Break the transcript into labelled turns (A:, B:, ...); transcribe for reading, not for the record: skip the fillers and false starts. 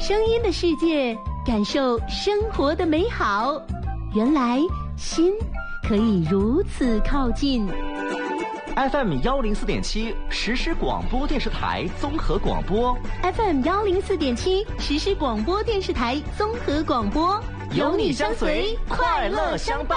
A: 声音的世界，感受生活的美好。原来心可以如此靠近。
B: FM 104.7实时广播电视台综合广播。
A: FM 104.7实时广播电视台综合广播，
B: 有你相随，快乐相伴。